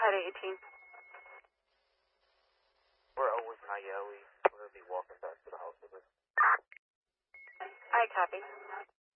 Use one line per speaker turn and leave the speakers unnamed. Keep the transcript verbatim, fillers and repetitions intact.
ahead of eighteen.
We're always not yet. We, we're going to be walking back to the house with us.
I copy.